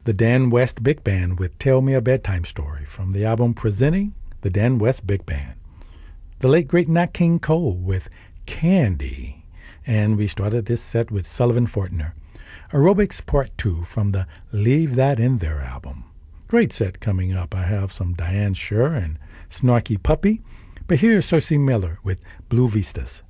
the Dan West Big Band with Tell Me a Bedtime Story from the album Presenting the Dan West Big Band. The late great Nat King Cole with Candy. And we started this set with Sullivan Fortner. Aerobics Part 2 from the Leave That In There album. Great set coming up. I have some Diane Shure and Snarky Puppy. But here's Cersei Miller with Blue Vistas.